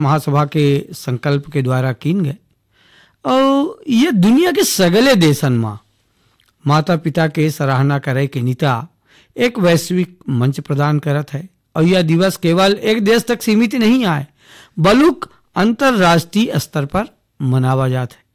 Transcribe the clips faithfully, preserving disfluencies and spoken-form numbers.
महासभा के संकल्प के द्वारा कीन गए और ये दुनिया के सगले देशन में माता पिता के सराहना करे के नीता एक वैश्विक मंच प्रदान करत है और यह दिवस केवल एक देश तक सीमित नहीं आए बल्कि अंतर्राष्ट्रीय स्तर पर मनावा जाता है।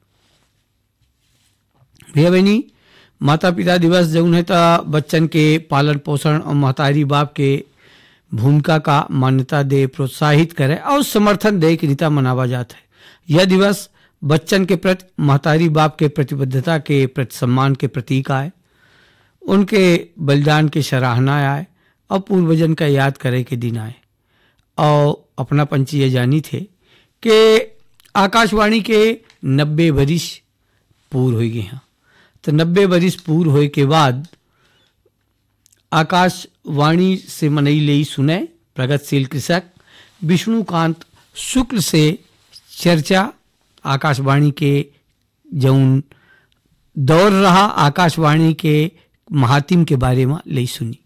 भैया बहनी, माता पिता दिवस जौन है तो बच्चन के पालन पोषण और महतारी बाप के भूमिका का मान्यता दे, प्रोत्साहित करे और समर्थन दे के रीता मनावा जाता है। यह दिवस बच्चन के प्रति महतारी बाप के प्रतिबद्धता के प्रति सम्मान के प्रतीक आए, उनके बलिदान की सराहना आए और पूर्वजन का याद करे के दिन आए। और अपना पंची ये जानी थे कि आकाशवाणी के नब्बे बरिस पूर हो गए हैं, तो नब्बे बरिस पूर होए के बाद आकाशवाणी से मनई ले सुने प्रगतिशील कृषक विष्णुकांत शुक्ल से चर्चा आकाशवाणी के जौन दौर रहा आकाशवाणी के महात्म के बारे में ले सुनी।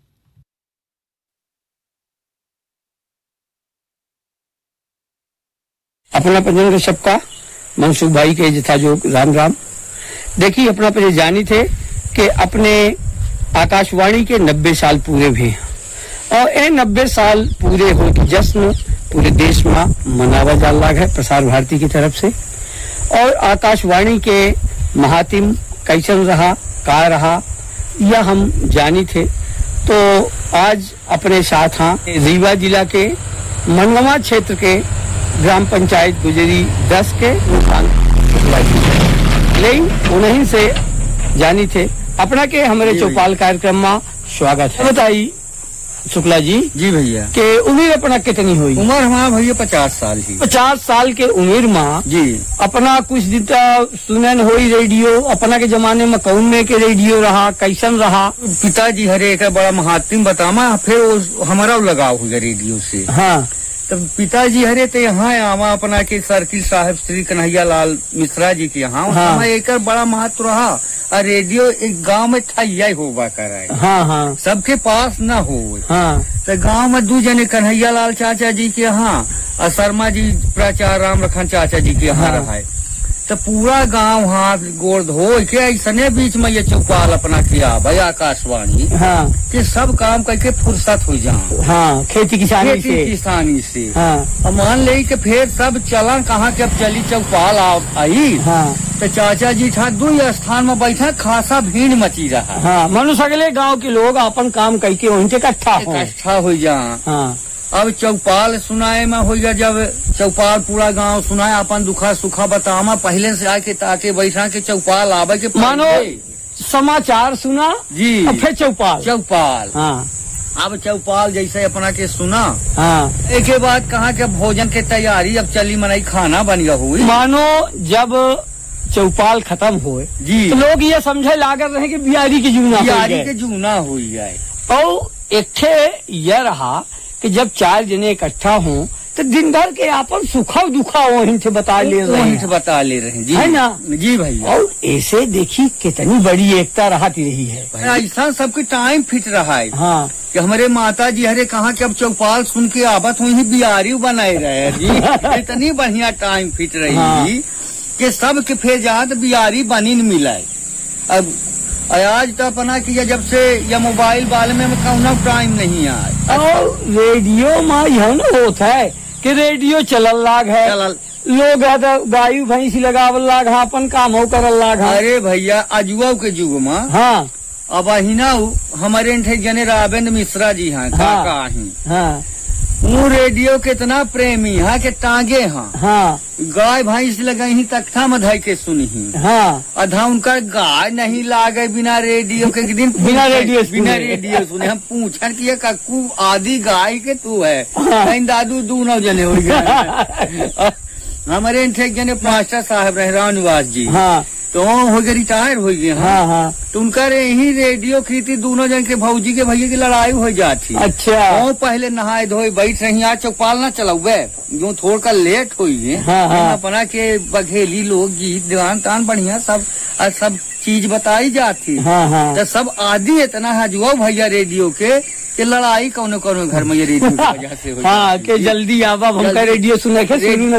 अपना पंजन के सबका मनसुख भाई के जथा जो राम राम। देखिए, अपना पंजन जानी थे कि अपने आकाशवाणी के नब्बे साल पूरे हुए और ये नब्बे साल पूरे हो के जश्न पूरे देश में मनावा जा रहा है प्रसार भारती की तरफ से। और आकाशवाणी के महात्म कैसन रहा का रहा यह हम जानी थे। तो आज अपने साथ हाँ रीवा जिला के मनगवा क्षेत्र के ग्राम पंचायत गुजरी दस के लेकिन उन्हीं से जानी थे अपना के हमारे चौपाल कार्यक्रम में स्वागत है। बताइए शुक्ला जी। जी भैया, के उम्र अपना कितनी हुई? उम्र हमारा भैया पचास साल ही। पचास साल के उम्र में जी अपना कुछ दिन सुनन हुई रेडियो। अपना के जमाने में कौन में के रेडियो रहा, कैसन रहा? पिताजी हरे एक बड़ा महात्म बतामा, फिर वो हमारा लगाव हुआ रेडियो से। हाँ, तब पिताजी हरे तो यहाँ आवा अपना के सर्किल साहब श्री कन्हैया लाल मिश्रा जी के यहाँ हाँ। एक बड़ा महत्व रहा। और रेडियो एक गांव में थैया होगा कराए। हाँ हाँ सबके पास न हो। हाँ, तो गांव में दो जने कन्हैया लाल चाचा जी के यहाँ और शर्मा जी प्राचार्य राम लखन चाचा जी के यहाँ हाँ। रहा। तो पूरा गांव हाथ गोड़ धो के ऐसने बीच में ये चौपाल अपना किया भाई आकाशवाणी हाँ कि सब काम करके फुर्सत हो जाए। हाँ, खेती किसानी खेती से। किसानी से हाँ और मान ले कि फिर सब चलन कहाँ के अब चली चौपाल आई। हाँ तो चाचा जी था दो स्थान में बैठा, खासा भीड़ मची रहा। हाँ, मनु सगले गांव के लोग अपन काम करके उनके इकट्ठा हो इकट्ठा हो जा। हाँ, अब चौपाल सुनाए में हो गया, जब चौपाल पूरा गांव सुनाए अपन दुखा सुखा बतामा पहले से आके ताके बैठा के चौपाल आवे के मानो समाचार सुना जी और फिर चौपाल चौपाल। हाँ अब चौपाल जैसे अपना के सुना हाँ, एक के बाद कहा के भोजन के तैयारी अब चली मनाई खाना बन गया हुई। मानो जब चौपाल खत्म हुए जी तो लोग ये समझे लागत रहे कि बिहारी की जूना हो बिहारी गए। के जूना हो जाए। और एक ठे यह रहा कि जब चार जने इकट्ठा हों तो दिन भर के आपन सुखा दुखा वहीं से बता ले रहे वहीं से हैं, बता ले रहे हैं जी है ना? जी भैया। और ऐसे देखी कितनी बड़ी एकता रहती रही है। ऐसा सबके टाइम फिट रहा है हाँ कि हमारे माता जी हरे कहा कि अब चौपाल सुन के आवत हुई बिहारी बनाए रहे जी। इतनी बढ़िया टाइम फिट रही हाँ। कि सब के फिर जात बिहारी बनी न मिलाए। अब आज तो अपना किया जब से या मोबाइल वाले में कौनो टाइम नहीं आए। और रेडियो में यह न होता है कि रेडियो चलल लाग है, चलल लोग गायु भैंस लगावल लाग है, अपन काम हो करल लाग है। अरे भैया अजुआ के युग में हाँ अब अहिना हमारे जने रावेंद्र मिश्रा जी हैं काका ही हाँ वो रेडियो के इतना प्रेमी है कि टांगे हैं हाँ गाय भैंस लगाई ही तख्ता में धई के सुनी ही। हाँ, अधा उनका गाय नहीं लागे बिना रेडियो के दिन बिना रेडियो सुने। बिना रेडियो सुने हम पूछन कि ये कक्कू आदि गाय के तू है हाँ। कहीं दादू दू नौ जने हो गए। हमारे एक जने मास्टर साहब रहे राव निवास जी। हाँ तो हो गए रिटायर हो गए। हाँ हाँ। तो उनका यही रेडियो खरीदी दोनों जन के भौजी के भैया की लड़ाई हो जाती। अच्छा। वो पहले नहाए धोए बैठ रही, आज चौपाल ना चलावे जो थोड़ का लेट हुई है। हाँ हाँ। अपना के बघेली लोग गीत दीवान तान बढ़िया सब सब चीज बताई जाती। हाँ हाँ। तो सब आदि इतना हजुआ भैया रेडियो के कि लड़ाई कौनो कौनो घर में ये रेडियो की वजह से हो हाँ जाती। के जल्दी आवा हमका जल्दी। रेडियो सुने के शुरू